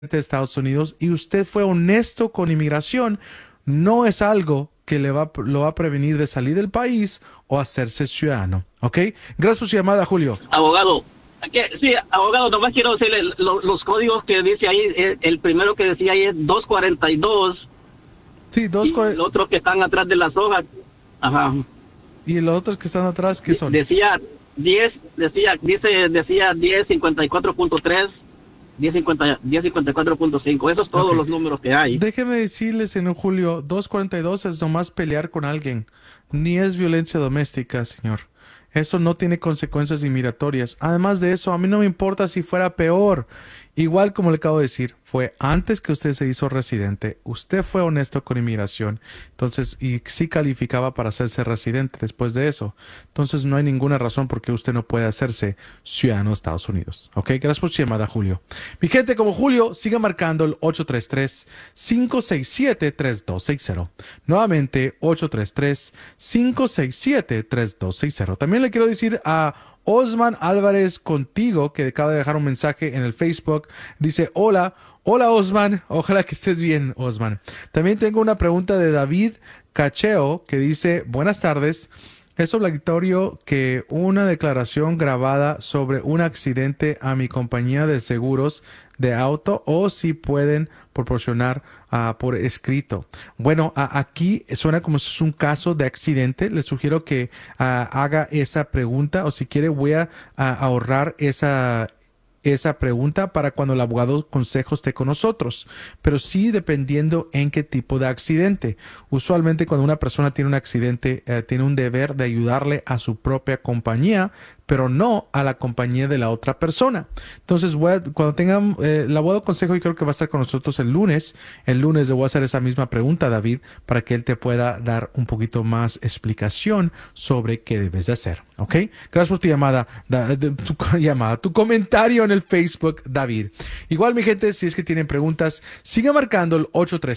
de Estados Unidos y usted fue honesto con inmigración, no es algo que lo va a prevenir de salir del país o hacerse ciudadano. ¿Ok? Gracias por su llamada, Julio. Abogado, sí, abogado, nomás quiero decirle los códigos que dice ahí. El primero que decía ahí es 242. Sí, Y el otro que están atrás de las hojas. Ajá. ¿Y los otros que están atrás qué son? Decía 1054.3, 1054.5. Esos todos Okay. los números que hay. Déjeme decirles, señor Julio, 242 es nomás pelear con alguien, ni es violencia doméstica, señor. Eso no tiene consecuencias inmigratorias. Además de eso, a mí no me importa si fuera peor. Igual como le acabo de decir, fue antes que usted se hizo residente, usted fue honesto con inmigración, entonces, y sí calificaba para hacerse residente después de eso. Entonces, no hay ninguna razón por qué usted no puede hacerse ciudadano de Estados Unidos. ¿Ok? Gracias por su llamada, Julio. Mi gente, como Julio, siga marcando el 833-567-3260. Nuevamente, 833-567-3260. También le quiero decir a Osman Álvarez Contigo, que acaba de dejar un mensaje en el Facebook. Dice, hola Osman, ojalá que estés bien, Osman. También tengo una pregunta de David Cacheo, que dice, buenas tardes. ¿Es obligatorio que una declaración grabada sobre un accidente a mi compañía de seguros de auto o si pueden proporcionar por escrito? Bueno, aquí suena como si es un caso de accidente. Les sugiero que haga esa pregunta o si quiere voy a ahorrar esa pregunta para cuando el abogado consejo esté con nosotros, pero sí dependiendo en qué tipo de accidente. Usualmente cuando una persona tiene un accidente, tiene un deber de ayudarle a su propia compañía, pero no a la compañía de la otra persona. Entonces, cuando tengan el abogado consejo, yo creo que va a estar con nosotros el lunes. El lunes le voy a hacer esa misma pregunta a David para que él te pueda dar un poquito más explicación sobre qué debes de hacer. ¿Ok? Gracias por tu llamada, tu comentario en el Facebook, David. Igual, mi gente, si es que tienen preguntas, siga marcando el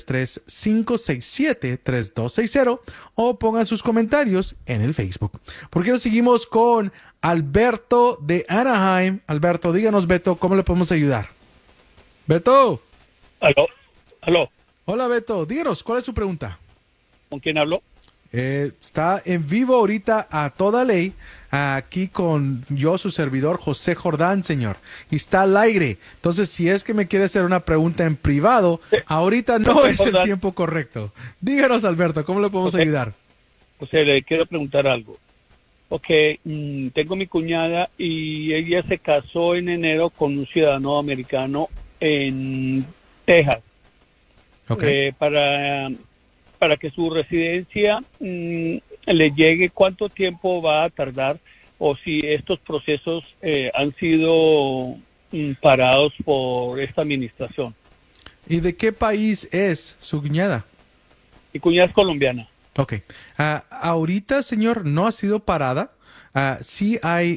833-567-3260 o pongan sus comentarios en el Facebook. ¿Por qué no seguimos con Alberto de Anaheim? Alberto, díganos, Beto, ¿cómo le podemos ayudar? Beto. Aló. Hola, Beto. Díganos, ¿cuál es su pregunta? ¿Con quién hablo? Está en vivo ahorita a toda ley, aquí con yo, su servidor, José Jordán, señor. Y está al aire. Entonces, si es que me quiere hacer una pregunta en privado, ahorita no José es Jordán. el tiempo correcto. Díganos, Alberto, ¿cómo le podemos ayudar? José, le quiero preguntar algo. Ok, tengo mi cuñada y ella se casó en enero con un ciudadano americano en Texas. Okay. Para que su residencia le llegue, ¿cuánto tiempo va a tardar? O si estos procesos han sido parados por esta administración. ¿Y de qué país es su cuñada? Mi cuñada es colombiana. Ok. Ahorita, señor, no ha sido parada. Sí hay,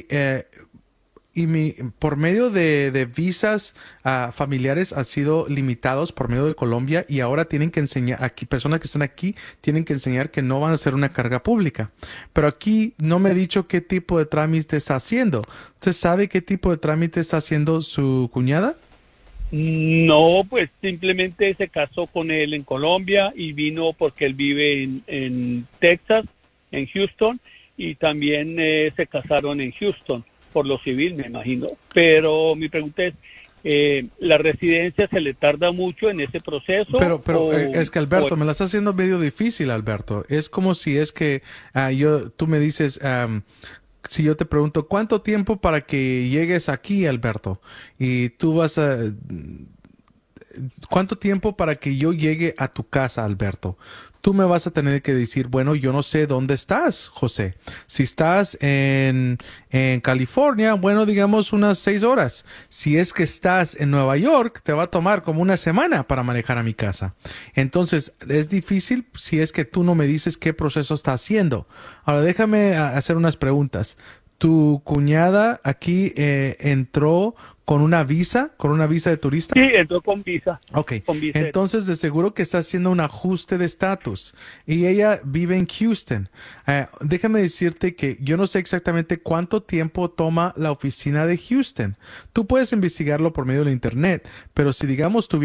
por medio de visas familiares han sido limitados por medio de Colombia y ahora tienen que enseñar, aquí personas que están aquí tienen que enseñar que no van a ser una carga pública. Pero aquí no me ha dicho qué tipo de trámite está haciendo. ¿Usted sabe qué tipo de trámite está haciendo su cuñada? No, pues simplemente se casó con él en Colombia y vino porque él vive en Texas, en Houston, y también se casaron en Houston, por lo civil, me imagino. Pero mi pregunta es, ¿la residencia se le tarda mucho en ese proceso? Pero es que Alberto, me la está haciendo medio difícil, Alberto. Es como si es que tú me dices, si yo te pregunto, ¿cuánto tiempo para que llegues aquí, Alberto? Y tú vas a... ¿Cuánto tiempo para que yo llegue a tu casa, Alberto? Tú me vas a tener que decir, bueno, yo no sé dónde estás, José. Si estás en California, bueno, digamos unas 6 horas. Si es que estás en Nueva York, te va a tomar como una semana para manejar a mi casa. Entonces, es difícil si es que tú no me dices qué proceso está haciendo. Ahora, déjame hacer unas preguntas. ¿Tu cuñada aquí entró con una visa de turista? Sí, entró con visa. Ok, Con visa. entonces de seguro que está haciendo un ajuste de estatus y ella vive en Houston. Déjame decirte que yo no sé exactamente cuánto tiempo toma la oficina de Houston. Tú puedes investigarlo por medio del internet, pero si digamos tuviera